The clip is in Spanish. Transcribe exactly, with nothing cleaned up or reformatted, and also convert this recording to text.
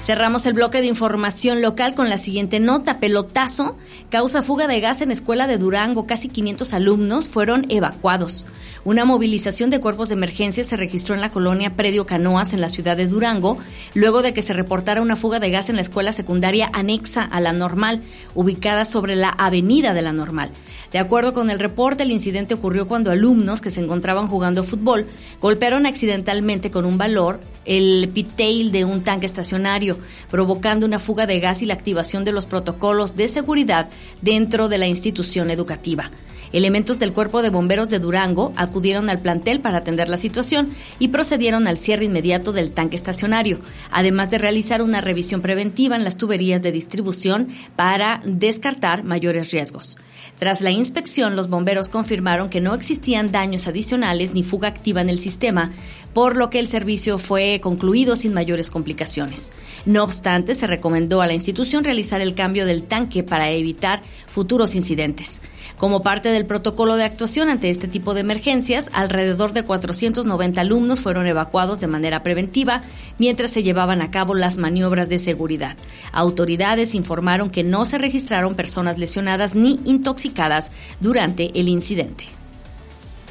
Cerramos el bloque de información local con la siguiente nota. Pelotazo causa fuga de gas en escuela de Durango. Casi quinientos alumnos fueron evacuados. Una movilización de cuerpos de emergencia se registró en la colonia Predio Canoas, en la ciudad de Durango, luego de que se reportara una fuga de gas en la escuela secundaria anexa a La Normal, ubicada sobre la avenida de La Normal. De acuerdo con el reporte, el incidente ocurrió cuando alumnos que se encontraban jugando fútbol golpearon accidentalmente con un valor el pitail de un tanque estacionario, provocando una fuga de gas y la activación de los protocolos de seguridad dentro de la institución educativa. Elementos del Cuerpo de Bomberos de Durango acudieron al plantel para atender la situación y procedieron al cierre inmediato del tanque estacionario, además de realizar una revisión preventiva en las tuberías de distribución para descartar mayores riesgos. Tras la inspección, los bomberos confirmaron que no existían daños adicionales ni fuga activa en el sistema, por lo que el servicio fue concluido sin mayores complicaciones. No obstante, se recomendó a la institución realizar el cambio del tanque para evitar futuros incidentes. Como parte del protocolo de actuación ante este tipo de emergencias, alrededor de cuatrocientos noventa alumnos fueron evacuados de manera preventiva mientras se llevaban a cabo las maniobras de seguridad. Autoridades informaron que no se registraron personas lesionadas ni intoxicadas durante el incidente.